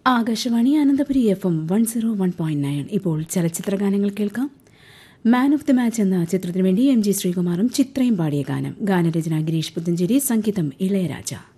Akashvani Ananthapuri FM 101.9. ഇപ്പോൾ ചലച്ചിത്ര ഗാനങ്ങൾ കേൾക്കാം. മാൻ ഓഫ് ദി മാച്ച് എന്ന ചിത്രത്തിനു വേണ്ടി MG ശ്രീകുമാറും ചിത്രയും പാടിയ ഗാനം. ഗാനരചന ഗിരീഷ് പുത്തഞ്ചേരി, സംഗീതം ഇളയരാജ.